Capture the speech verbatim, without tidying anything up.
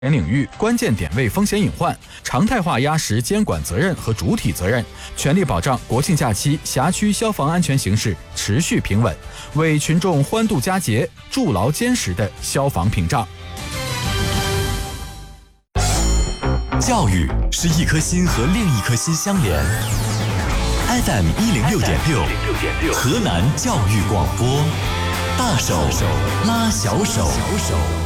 领域关键点位风险隐患，常态化压实监管责任和主体责任，全力保障国庆假期辖区消防安全形势持续平稳，为群众欢度佳节筑牢坚实的消防屏障。 教育是一颗心和另一颗心相连。F M 一零六点六，河南教育广播，大手拉小手。